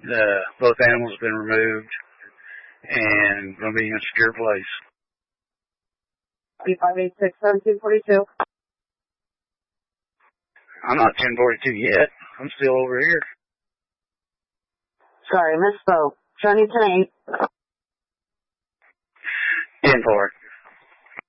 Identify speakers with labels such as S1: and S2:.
S1: Both animals have been removed and going to be in a secure place.
S2: 3586-1742.
S1: I'm not 1042 yet. I'm still over here.
S2: Sorry, misspoke. Johnny 10-8.
S1: 10-4.